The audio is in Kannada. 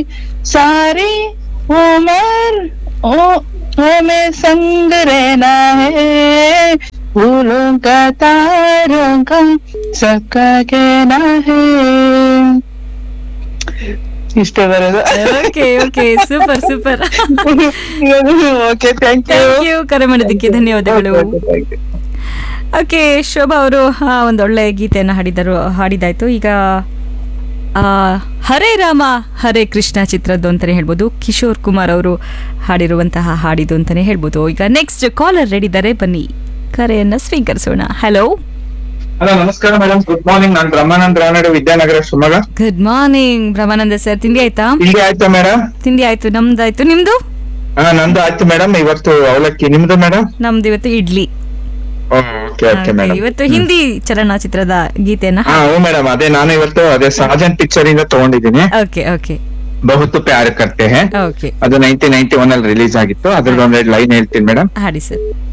सारी उम्र ओ में संग रहना है, फूलों का तारों का सबका कहना है. ಇಷ್ಟೇ ಬರೋದು. Okay okay, super super. Okay, thank you. ಕರೆ ಮಾಡಿದ್ದಕ್ಕೆ ಧನ್ಯವಾದಗಳು. ಓಕೆ, ಶೋಭಾ ಅವರು ಒಂದೊಳ್ಳೆ ಗೀತೆಯನ್ನು ಹಾಡಿದಾಯ್ತು. ಈಗ ಹರೇ ರಾಮ ಹರೇ ಕೃಷ್ಣ ಚಿತ್ರದ್ದು ಅಂತಾನೆ ಹೇಳ್ಬೋದು. ಕಿಶೋರ್ ಕುಮಾರ್ ಅವರು ಹಾಡಿರುವಂತಹ ಹಾಡಿದು ಅಂತಾನೆ ಹೇಳ್ಬೋದು. ಈಗ ನೆಕ್ಸ್ಟ್ ಕಾಲರ್ ರೆಡಿ ಇದ್ದಾರೆ, ಬನ್ನಿ ಕರೆಯನ್ನ ಸ್ವೀಕರಿಸೋಣ. ಹಲೋ ಹಲೋ, ನಮಸ್ಕಾರ ಮೇಡಮ್. Good morning. ನಾನು ಬ್ರಹ್ಮಾನಂದ್ ರಾನಡೆ, ವಿದ್ಯಾನಗರ, ಶಿವಮೊಗ್ಗ. ಗುಡ್ ಮಾರ್ನಿಂಗ್ ಬ್ರಹ್ಮಾನಂದ ಸರ್. ತಿಂಡಿ ಆಯ್ತಾ? ತಿಂಡಿ ಆಯ್ತಾ ಮೇಡಮ್? ತಿಂಡಿ ಆಯ್ತು, ನಮ್ದಾಯ್ತು. ನಿಮ್ದು? ನಂದು ಆಯ್ತು ಮೇಡಮ್. ಇವತ್ತು ಅವಲಕ್ಕಿ. ನಿಮ್ದು ಮೇಡಮ್? ನಮ್ದು ಇವತ್ತು ಇಡ್ಲಿ. ಇವತ್ತು ಹಿಂದಿ ಚಲನಚಿತ್ರದ ಗೀತೆನ ಮೇಡಮ್ ಅದೇ ನಾನು ಇವತ್ತು ಸಾಜನ್ ಪಿಕ್ಚರ್ ಇಂದ ತಗೊಂಡಿದ್ದೀನಿ. Okay okay. ಬಹುತ್ ಪ್ಯಾರ್ ಕರ್ತೆ ಹೈ, ಅದು 1991 ಅಲ್ಲಿ ರಿಲೀಸ್ ಆಗಿತ್ತು. ಅದ್ರದ್ದು ಒಂದೆರಡು ಲೈನ್ ಹೇಳ್ತೀನಿ ಮೇಡಮ್. ಹಾಡಿ ಸರ್.